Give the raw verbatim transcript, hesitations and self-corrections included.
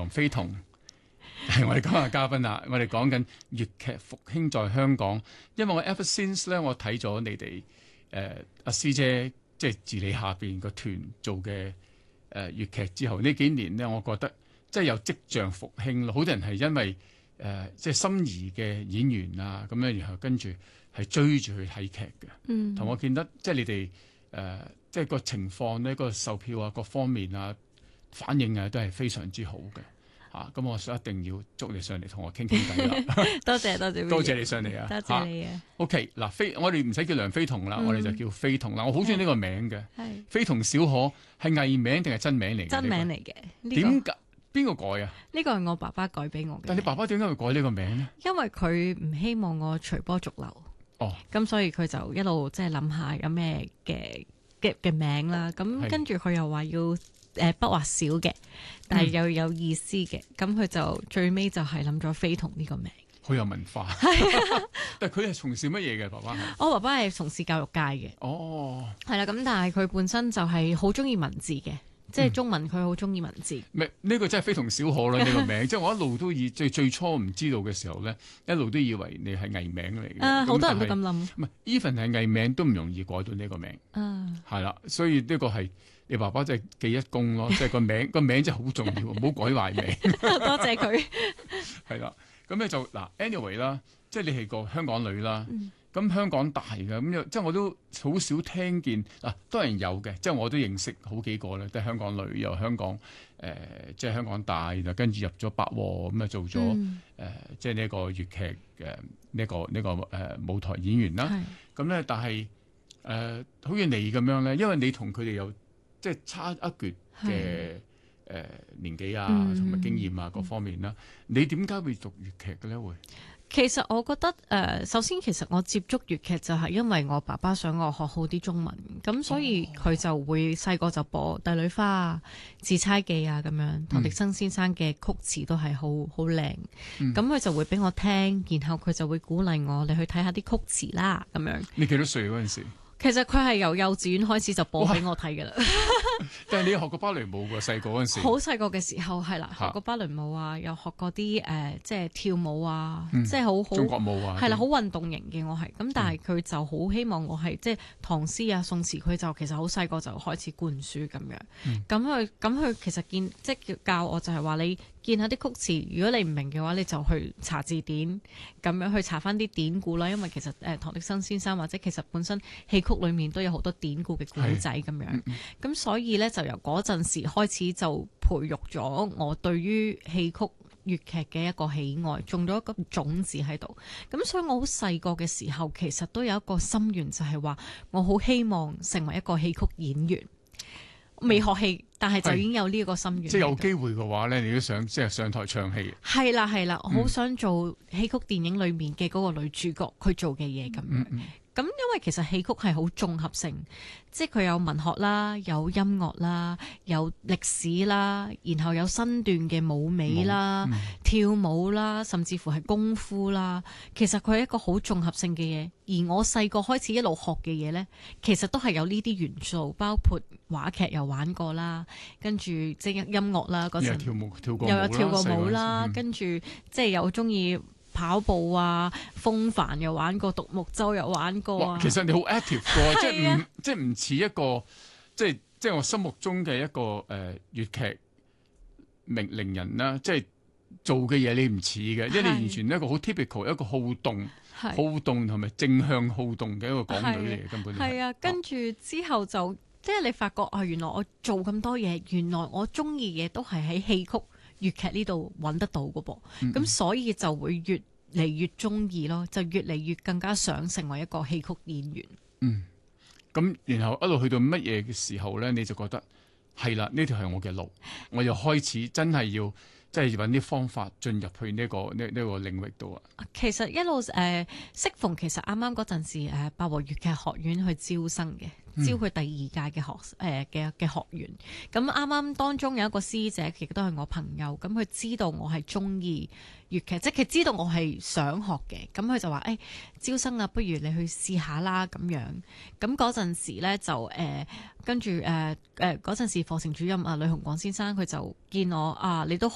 梁飛彤係我哋今日嘅嘉賓啦。我哋講緊粵劇復興在香港，因為我 ever since 咧，我睇咗你哋誒阿師姐即係治理下邊個團做嘅誒粵劇之後，呢幾年咧，我覺得即係有跡象復興咯。好多人係因為誒、呃、即係心儀嘅演員啊咁樣，然後跟住係追住去睇劇嘅。嗯，同我見得即係你哋誒、呃、即係個情況呢，個售票啊各方面啊反應啊都係非常之好嘅。啊！咁我想一定要捉你上嚟同我傾傾偈啦。 多謝多謝， 多謝你上嚟啊！ 多謝你啊。 OK， 嗱，飛我哋唔使叫梁飛彤啦，嗯、我哋就叫飛彤啦。我好中意呢個名嘅。 係飛彤小可係藝名定係真名嚟嘅？ 真名嚟嘅。 點解邊個改啊？ 呢個係我爸爸改俾我嘅。 但係你爸爸點解會改呢個名呢？ 因為佢唔希望我隨波逐流。 哦。咁所以佢就一路即係諗下有咩嘅嘅嘅名啦。咁跟住佢又話要。誒筆畫少嘅，但係又有意思嘅，咁佢、嗯、就最尾就係諗咗飛彤呢個名， 好有文化。但係佢係從事乜嘢嘅？爸爸係我爸爸係從事教育界嘅。 哦， 係啦，咁但係佢本身就係好中意文字嘅，嗯、即係中文佢好中意文字。 唔係呢個真係飛彤小可啦，呢個名，即係我一路都以最最初唔知道嘅時候咧，一路都以為你係藝名嚟嘅。 啊，好多人都咁諗。 唔係 even 係藝名都唔容易改到呢個名。啊，係啦，所以呢個係。你爸爸真係記一功咯，即係個名個名真係好重要，唔好改壞名。 多謝佢。 係啦，咁咧就嗱 ，anyway 啦，即係你係個香港女啦，咁、嗯、香港大嘅，咁即係我都好少聽見嗱，當然有嘅，即係我都認識好幾個咧，都係香港女，又香港誒、呃，即係香港大，然後跟住入咗百和咁啊，做咗誒、嗯呃，即係呢一個粵劇嘅呢個呢、這個誒、呃、舞台演員啦。咁咧，但係誒、呃，好似你咁樣咧，因為你同佢哋有。即係差一橛嘅誒年紀啊，同埋、嗯、經驗啊，各方面啦。你點解會讀粵劇嘅咧？會其實我覺得誒、呃，首先其實我接觸粵劇就係因為我爸爸想我學好啲中文，咁所以佢就會細個就播《帝女花》啊、《紫釵記》啊咁樣。唐滌生先生嘅曲詞都係好好靚，咁佢、嗯、就會俾我聽，然後佢就會鼓勵我，你去睇下啲曲詞啦咁樣。 你幾多歲嗰陣時？ 其實佢係由幼稚園開始就播俾我睇㗎啦。 但係你有學過芭蕾舞㗎？細個嗰陣時， 好細個嘅時候係啦，學過芭蕾舞啊，又學過啲誒、呃，即係跳舞啊，嗯、即係好好中國舞啊， 係啦，好運動型嘅我係。咁但係佢就好希望我係、嗯、即係唐詩啊、宋詞，佢就其實好細個就開始灌輸咁樣。咁佢咁佢其實見即係教我就係話你。見下啲曲詞，如果你唔明嘅話，你就去查字典，咁樣去查翻啲典故啦。因為其實誒、呃、唐滌生先生或者其實本身戲曲裏面都有好多典故嘅故仔咁樣。咁、嗯嗯、所以咧就由嗰陣時開始就培育咗我對於戲曲粵劇嘅一個喜愛，種咗一個種子喺度。咁所以我好細個嘅時候，其實都有一個心願，就係話我好希望成為一個戲曲演員。未學戲，但係就已經有呢個心願。 即係有機會嘅話咧，你都想即係上台唱戲。係啦係啦，我好想做戲曲電影裏面嘅嗰個女主角，佢做嘅嘢咁樣。嗯嗯咁因為其實戲曲係好綜合性，即係佢有文學啦，有音樂啦，有歷史啦，然後有身段嘅舞美啦、嗯、跳舞啦，甚至乎係功夫啦。其實佢係一個好綜合性嘅嘢。而我細個開始一路學嘅嘢呢，其實都係有呢啲元素，包括話劇又玩過啦，跟住即係音樂啦嗰陣， 跳舞跳過又有跳過舞啦， 嗯、 跟住即係又中意跑步啊，風帆又玩過，獨木舟又玩過啊。 其實你好 active 㗎，即係唔即係唔似一個即係即係我心目中嘅一個誒、呃、粵劇名伶人啦，即係做嘅嘢你唔似嘅，因為你完全一個好 typical 一個好動、好動同埋正向好動嘅一個港女嚟嘅，根本係啊。跟住之後就即係你發覺啊，原來我做咁多嘢，原來我中意嘅都係喺戲曲粵劇呢度揾得到嘅噃，咁、嗯、所以就會越嚟越中意咯，就越嚟越更加想成為一個戲曲演員。 嗯，咁然後一路去到乜嘢嘅時候咧，你就覺得係啦，呢條係我嘅路，我又開始真係要即係揾啲方法進入去呢、這個呢呢、這個領域度啊。其實一路誒，適、呃、逢其實啱啱嗰陣時誒，百和粵劇學院去招生嘅。招佢第二屆嘅學誒嘅嘅學員，咁啱啱當中有一個師姐，亦都係我朋友，咁佢知道我係中意粵劇，即係佢知道我係想學嘅，咁佢就話誒、哎、招生啊，不如你去試下啦咁樣。咁嗰陣時咧就誒、呃、跟住誒誒嗰陣時課程主任啊呂鴻廣先生，佢就見我啊，你都